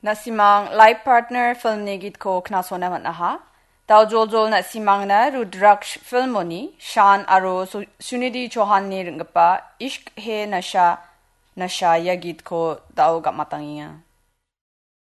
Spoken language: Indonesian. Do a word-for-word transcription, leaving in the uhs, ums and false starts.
Nasimang life partner film negit ko knasona man aha. Tau jol jol nasimang na Rudraksh filmoni Shan aro Sunidhi Chauhan ni ringgapa Ishq Hai Nasha Nasha yagit ko tau gap matangiya.